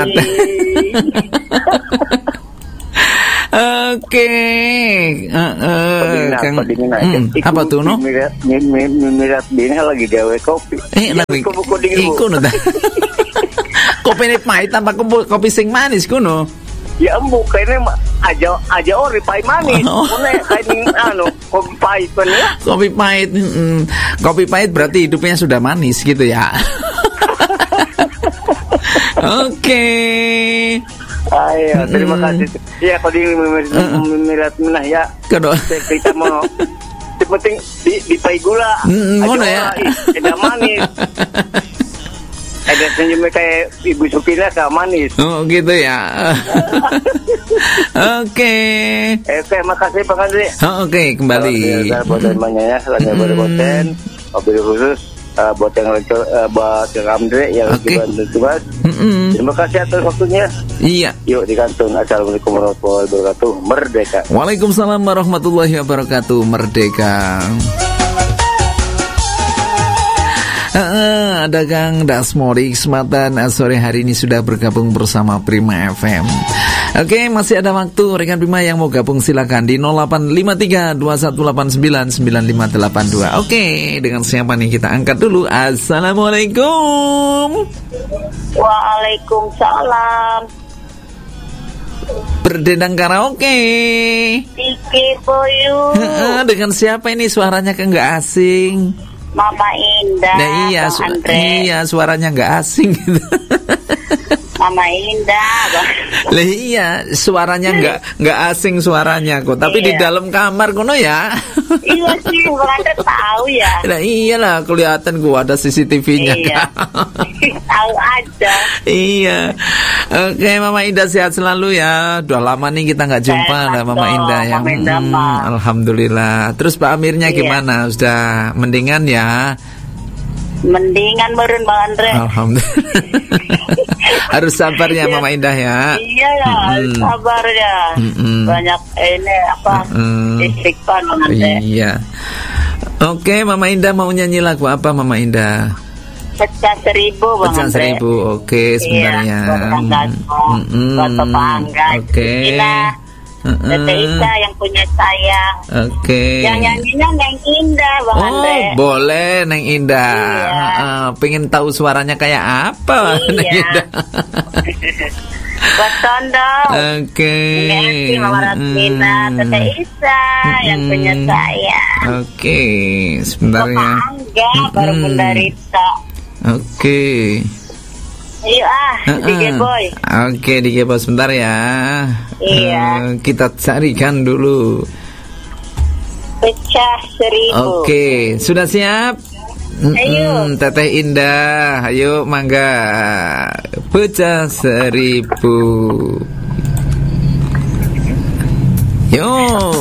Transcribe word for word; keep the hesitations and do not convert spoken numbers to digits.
sehat. Oke, uh, uh, Kang, hmm, apa tuh no? Mirat dini lagi gawe kopi. Eh, lagi iku no. Kopi ini pahit tanpa kopi sing manis kuno. Ya embu kayaknya aja aja ori pahit manis. Kune kayak anu kopi pahit kan ya. Kopi pahit, mm, kopi pahit berarti hidupnya sudah manis gitu ya. Oke. Okay. Ayo, terima mm. kasih. Iya, kalau di mirat menah ya. Kedua. Kita mau yang penting di di pai gula. Mm, mana ya? Ada manis. Ada senyumnya kayak Ibu Supina sama manis. Oh, gitu ya. Oke. Oke, makasih Bang Andre. Oh, oke, okay, kembali. Buat temannya ya, selanjutnya buat konten, mobil khusus. Uh, buat yang uh, buat yang Andre yang okay. bantu tugas. Mm-hmm. Terima kasih atas waktunya. Iya. Yuk di kantor. Assalamualaikum warahmatullahi wabarakatuh. Merdeka. Waalaikumsalam warahmatullahi wabarakatuh. Merdeka. Uh, ada Kang Dasmori Kesempatan sore hari ini sudah bergabung bersama Prima F M. Oke, masih ada waktu. Rekan Prima yang mau gabung silakan di nol delapan lima tiga dua satu delapan sembilan sembilan lima delapan dua. Oke, dengan siapa nih kita angkat dulu. Assalamualaikum. Waalaikumsalam. Berdendang karaoke. Diki Boyu. uh, Dengan siapa ini? Suaranya kan nggak asing. Mama Indah. Nah, iya, su- iya suaranya nggak asing gitu. Mama Indah, Bang. Lah iya, suaranya nggak nggak asing suaranya kok, tapi iya. Di dalam kamar kono ya. Iya sih, Bang tahu ya. Nah iyalah, kelihatan gua ada C C T V-nya. Iya. Tahu aja. Iya. Oke, Mama Indah sehat selalu ya. Udah lama nih kita nggak jumpa lah Mama Indah ya. Mama Indah, hmm, Alhamdulillah. Terus Pak Amirnya iya. Gimana? Sudah mendingan ya? Mendingan meren Bang Andre. Alhamdulillah. Harus sabar ya Mama Indah ya. Iya ya, harus sabar ya. Mm-mm. Banyak ini apa istighfar Bang Andre. Iya. Oke, Mama Indah mau nyanyi lagu apa Mama Indah? Pecah seribu Bang Pecah Andre. seribu. Oke, sebentar ya. Oke. Uh-uh. Tete Isa yang punya sayang. Oke. Okay. Yang nyanyinya Neng Indah Bang oh, Andre. Oh boleh Neng Indah. Iya. uh, Pengen tahu suaranya kayak apa iya. Neng Indah. Buat Tondong. Oke okay. Mama Rasmina hmm. Tete Isa hmm. yang punya sayang. Oke okay. Sebentar ya. Angga hmm. baru menderita. Oke okay. Iya ah, uh-uh. D J Boy. Oke, D J Boy sebentar ya. Iya. Uh, kita carikan dulu. Pecah seribu. Oke, sudah siap? Ayo. Teteh Indah, ayo mangga. Pecah seribu. Yo.